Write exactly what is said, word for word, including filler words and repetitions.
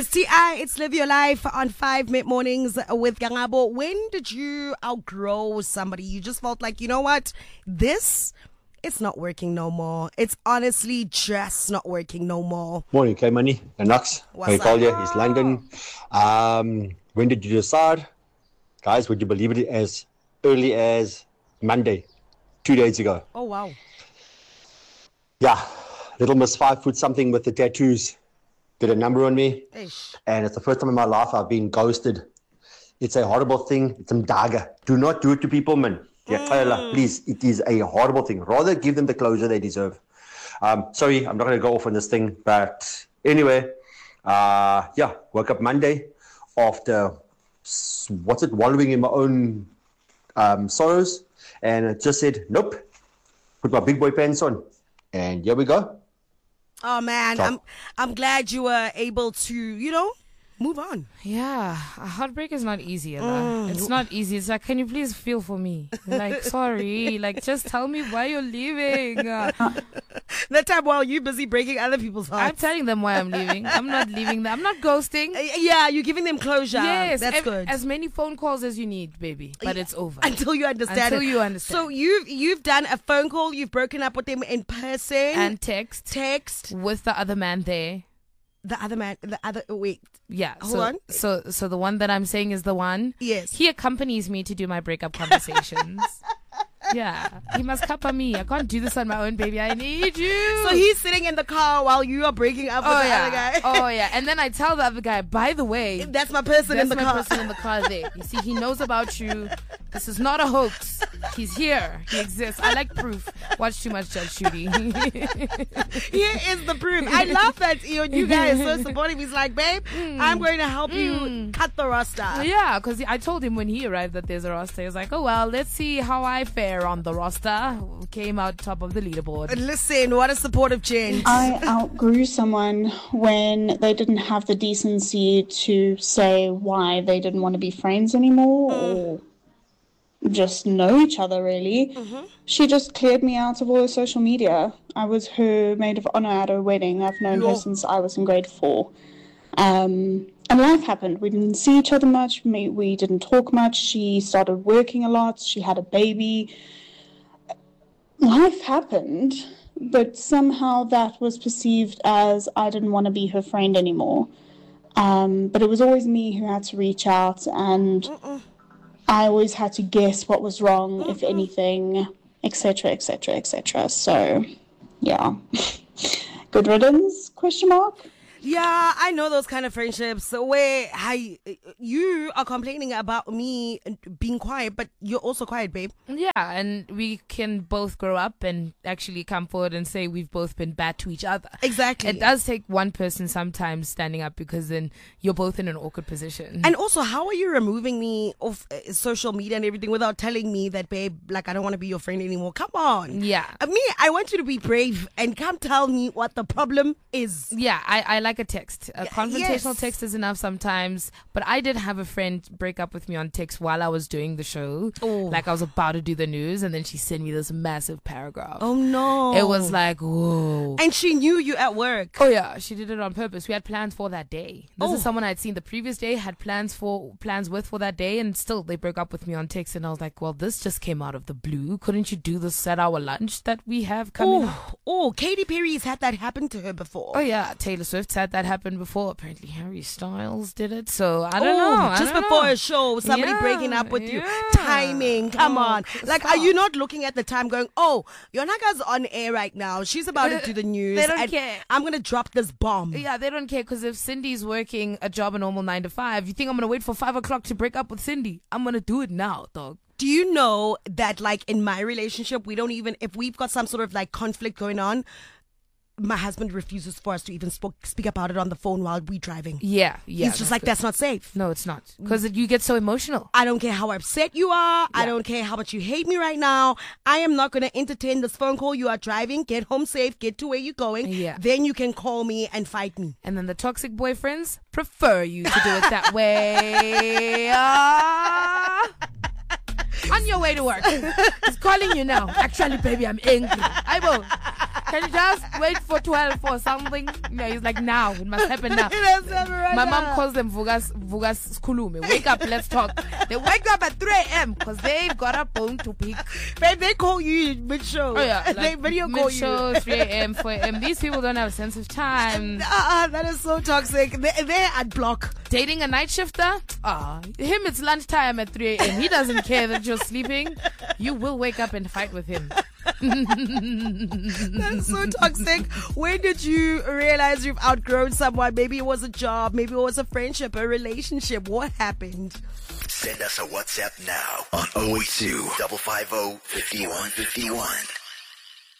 T I, it's Live Your Life on five Mid Mornings with Gangabo. When did you outgrow somebody? You just felt like, you know what? This, it's not working no more. It's honestly just not working no more. Morning, K Money and Nux. What's I call up? you, East London. Um, when did you decide? Guys, would you believe it, as early as Monday, two days ago? Oh, wow. Yeah, little Miss Five Foot something with the tattoos did a number on me. Ish. And it's the first time in my life I've been ghosted. It's a horrible thing. It's mdaga. Do not do it to people, man. Yeah, mm. Please, it is a horrible thing. Rather give them the closure they deserve. Um, sorry, I'm not going to go off on this thing. But anyway, uh, yeah, woke up Monday after, what's it, wallowing in my own um, sorrows. And it just said, nope, put my big boy pants on. And here we go. Oh man, Stop. I'm I'm glad you were able to, you know, move on. Yeah, a heartbreak is not easy. Mm. It's not easy. It's like, can you please feel for me? Like, sorry, like just tell me why you're leaving. Uh, that time while you're busy breaking other people's hearts. I'm telling them why I'm leaving. I'm not leaving them. I'm not ghosting. Uh, yeah, you're giving them closure. Yes, that's ev- good. As many phone calls as you need, baby. But it's over until you understand. Until it. you understand. So you've you've done a phone call. You've broken up with them in person and text. Text with the other man there. The other man, the other, wait. Yeah. Hold so, on. So, so the one that I'm saying is the one. Yes. He accompanies me to do my breakup conversations. Yeah. He must cover me. I can't do this on my own, baby. I need you. So he's sitting in the car while you are breaking up with oh, the yeah. other guy. Oh, yeah. And then I tell the other guy, by the way. That's my person that's in the my car. person in the car there. You see, he knows about you. This is not a hoax. He's here. He exists. I like proof. Watch too much Judge Judy. Here is the proof. I love that you, you guys are so supportive. He's like, babe, mm. I'm going to help you mm. cut the roster. Yeah, because I told him when he arrived that there's a roster. He was like, oh, well, let's see how I fare on the roster. Came out top of the leaderboard. Listen, what a supportive gent. I outgrew someone when they didn't have the decency to say why they didn't want to be friends anymore mm. or just know each other, really. Mm-hmm. She just cleared me out of all her social media. I was her maid of honor at her wedding. I've known Yo. her since I was in grade four. Um, and life happened. We didn't see each other much. We didn't talk much. She started working a lot. She had a baby. Life happened, but somehow that was perceived as I didn't want to be her friend anymore. Um, but it was always me who had to reach out, and Mm-mm. I always had to guess what was wrong, Mm-mm. if anything, et cetera, et cetera, et cetera. So, yeah. Good riddance, question mark? Yeah, I know those kind of friendships where I, you are complaining about me being quiet, but you're also quiet, babe. Yeah, and we can both grow up and actually come forward and say we've both been bad to each other. Exactly. It does take one person sometimes standing up because then you're both in an awkward position. And also, how are you removing me off uh, social media and everything without telling me that, babe, like, I don't want to be your friend anymore? Come on. Yeah. Uh, me, I want you to be brave and come tell me what the problem is. Yeah, I, I like Like a text. A confrontational yes. text is enough sometimes. But I did have a friend break up with me on text while I was doing the show. Oh. Like I was about to do the news, and then she sent me this massive paragraph. Oh no. It was like, whoa. And she knew you at work. Oh yeah, she did it on purpose. We had plans for that day. This oh. is someone I'd seen the previous day, had plans for plans with for that day, and still they broke up with me on text. And I was like, well, this just came out of the blue. Couldn't you do this at our lunch that we have coming oh. up? Oh, Katy Perry's had that happen to her before. Oh yeah, Taylor Swift's had that happen before. Apparently Harry Styles did it. So I don't oh, know. I just don't before know. a show, somebody yeah, breaking up with yeah. you. Timing, come oh, on. Like, stop. are you not looking at the time going, oh, Yonaga's on air right now. She's about to do the news. They don't and care. I'm going to drop this bomb. Yeah, they don't care because if Cindy's working a job, a normal nine to five, you think I'm going to wait for five o'clock to break up with Cindy? I'm going to do it now, dog. Do you know that, like, in my relationship, we don't even, if we've got some sort of, like, conflict going on, my husband refuses for us to even spoke, speak about it on the phone while we're driving. Yeah, yeah. He's just like, good. That's not safe. No, it's not. Because you get so emotional. I don't care how upset you are. Yeah. I don't care how much you hate me right now. I am not going to entertain this phone call. You are driving. Get home safe. Get to where you're going. Yeah. Then you can call me and fight me. And then the toxic boyfriends prefer you to do it that way. Uh, on your way to work. He's calling you now. Actually, baby, I'm angry. I won't. Can you just wait for twelve or something? No, he's like, now. It must happen now. It has to happen right My now. mom calls them Vugas Vugas Skulume. Wake up, let's talk. They wake up at three a.m. because they've got a bone to pick. Babe, they call you mid-show. Oh, yeah. they Like video call mid-show, you. three a.m., four a.m. These people don't have a sense of time. Uh-uh, that is so toxic. They, they're at block. Dating a night shifter? Ah, him, it's lunchtime at three a.m. He doesn't care that you're sleeping. You will wake up and fight with him. That's so toxic. When did you realize you've outgrown someone? Maybe it was a job, maybe it was a friendship, a relationship. What happened? Send us a WhatsApp now on oh eight two, five five oh, five one five one.